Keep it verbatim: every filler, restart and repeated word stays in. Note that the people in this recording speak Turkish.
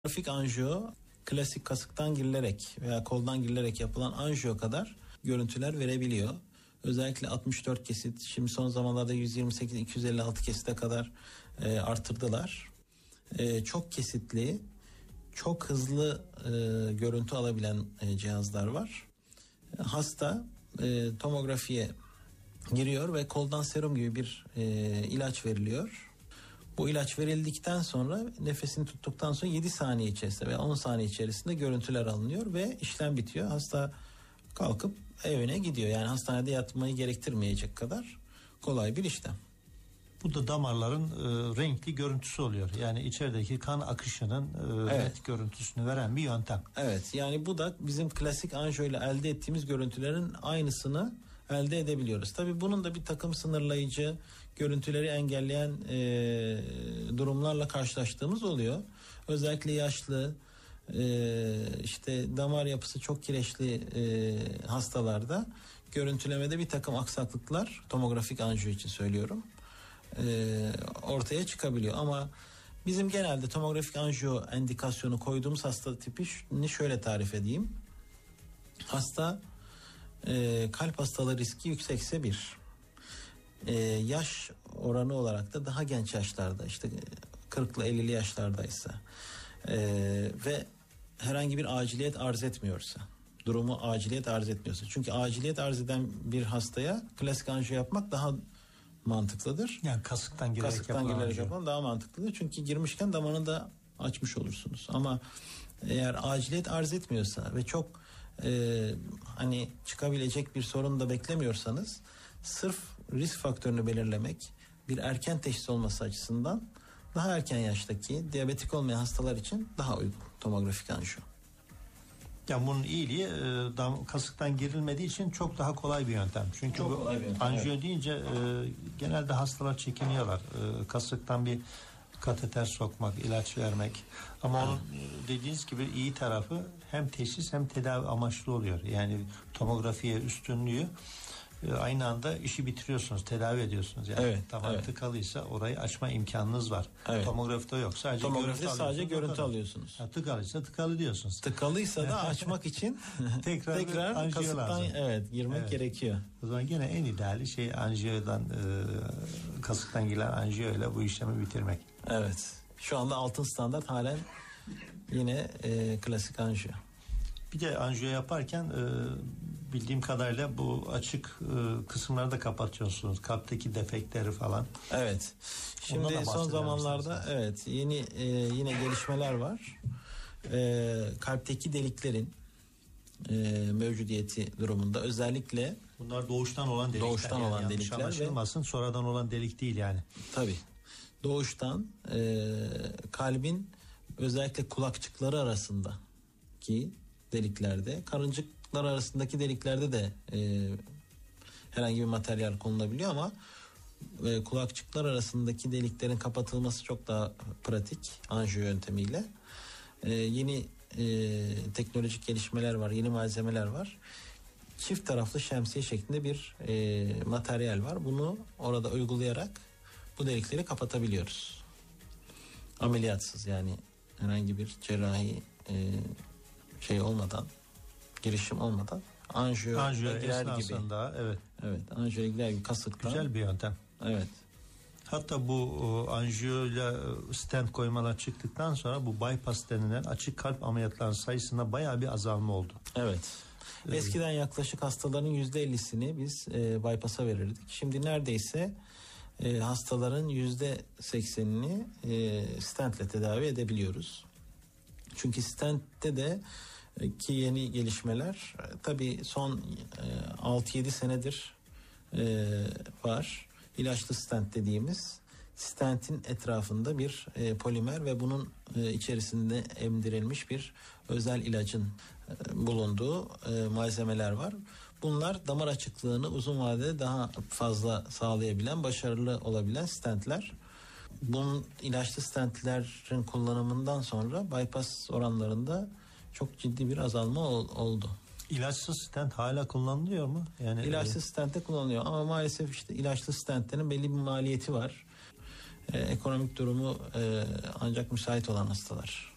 Tomografik anjiyo klasik kasıktan girilerek veya koldan girilerek yapılan anjiyo kadar görüntüler verebiliyor. Özellikle altmış dört kesit, şimdi son zamanlarda yüz yirmi sekiz iki yüz elli altı kesite kadar e, artırdılar. E, çok kesitli, çok hızlı e, görüntü alabilen e, cihazlar var. E, hasta e, tomografiye giriyor ve koldan serum gibi bir e, ilaç veriliyor. Bu ilaç verildikten sonra nefesini tuttuktan sonra yedi saniye içerisinde veya on saniye içerisinde görüntüler alınıyor ve işlem bitiyor. Hasta kalkıp evine gidiyor. Yani hastanede yatmayı gerektirmeyecek kadar kolay bir işlem. Bu da damarların e, renkli görüntüsü oluyor. Yani içerideki kan akışının e, Evet. net görüntüsünü veren bir yöntem. Evet, yani bu da bizim klasik anjiyo ile elde ettiğimiz görüntülerin aynısını elde edebiliyoruz. Tabii bunun da bir takım sınırlayıcı, görüntüleri engelleyen e, durumlarla karşılaştığımız oluyor. Özellikle yaşlı, e, işte damar yapısı çok kireçli e, hastalarda görüntülemede bir takım aksaklıklar, tomografik anjiyo için söylüyorum, e, ortaya çıkabiliyor. Ama bizim genelde tomografik anjiyo endikasyonu koyduğumuz hasta tipini şöyle tarif edeyim. Hasta e, kalp hastalığı riski yüksekse bir, e, yaş oranı olarak da daha genç yaşlarda, işte kırklı ellili yaşlardaysa e, ve herhangi bir aciliyet arz etmiyorsa, durumu aciliyet arz etmiyorsa, çünkü aciliyet arz eden bir hastaya klasik anjiyo yapmak daha mantıklıdır. Yani kasıktan girerek kasıktan girerek yapmak daha mantıklıdır. Çünkü girmişken damarını da açmış olursunuz. Ama eğer aciliyet arz etmiyorsa ve çok e, hani çıkabilecek bir sorun da beklemiyorsanız, sırf risk faktörünü belirlemek, bir erken teşhis olması açısından daha erken yaştaki diyabetik olmayan hastalar için daha uygun tomografik anjiyo. Yani bunun iyiliği e, dam, kasıktan girilmediği için çok daha kolay bir yöntem. Çünkü Çok bu kolay bir yöntem, anjiyo evet. deyince e, genelde hastalar çekiniyorlar. E, kasıktan bir kateter sokmak, ilaç vermek. Ama onun e, dediğiniz gibi iyi tarafı hem teşhis hem tedavi amaçlı oluyor. Yani tomografiye üstünlüğü e, aynı anda işi bitiriyorsunuz, tedavi ediyorsunuz. Yani Evet, damar evet. tıkalıysa orayı açma imkanınız var. Evet. Tomografide yok. Sadece Tomografide görüntü sadece alıyorsunuz, görüntü alıyorsunuz. Ha, tıkalıysa tıkalı diyorsunuz. Tıkalıysa da açmak için tekrar, tekrar anjiyo kasıktan lazım. evet girmek Evet. gerekiyor. O zaman gene en ideali şey anjiyodan e, kasıktan girilen anjiyo ile bu işlemi bitirmek. Evet. Şu anda altın standart halen yine e, klasik anjiyo. Bir de anjiyo yaparken e, bildiğim kadarıyla bu açık e, kısımları da kapatıyorsunuz. Kalpteki defekleri falan. Evet. Ondan Şimdi da son bahsedelim zamanlarda isterseniz. evet yeni e, yine gelişmeler var. E, kalpteki deliklerin e, mevcudiyeti durumunda, özellikle Bunlar doğuştan olan delikler. Doğuştan yani. olan Yanlış delikler ve- anlaşılmasın, sonradan olan delik değil yani. tabii doğuştan e, kalbin özellikle kulakçıkları arasındaki deliklerde, karıncıklar arasındaki deliklerde de e, herhangi bir materyal konulabiliyor ama e, kulakçıklar arasındaki deliklerin kapatılması çok daha pratik anjiyo yöntemiyle. E, yeni e, teknolojik gelişmeler var, yeni malzemeler var. Çift taraflı şemsiye şeklinde bir e, materyal var. Bunu orada uygulayarak bu delikleri kapatabiliyoruz. Ameliyatsız, yani herhangi bir cerrahi e, şey olmadan, girişim olmadan anjiyo Anjiyo girer gibi. esnasında evet. Evet, anjiyo girer gibi kasıktan. Güzel bir yöntem. Evet. Hatta bu o, anjiyoyla stent koymalar çıktıktan sonra bu bypass denilen açık kalp ameliyatlarının sayısında bayağı bir azalma oldu. Evet. Eskiden yaklaşık hastaların yüzde ellisini biz e, bypass'a verirdik. Şimdi neredeyse e, hastaların yüzde seksenini e, stentle tedavi edebiliyoruz. Çünkü stentte de e, ki yeni gelişmeler e, tabii son e, altı yedi senedir e, var. İlaçlı stent dediğimiz, stentin etrafında bir e, polimer ve bunun e, içerisinde emdirilmiş bir özel ilacın e, bulunduğu e, malzemeler var. Bunlar damar açıklığını uzun vadede daha fazla sağlayabilen, başarılı olabilen stentler. Bunun ilaçlı stentlerin kullanımından sonra bypass oranlarında çok ciddi bir azalma ol, oldu. İlaçsız stent hala kullanılıyor mu? Yani İlaçsız stent de kullanılıyor ama maalesef işte ilaçlı stentlerin belli bir maliyeti var. Ee, ekonomik durumu e, ancak müsait olan hastalar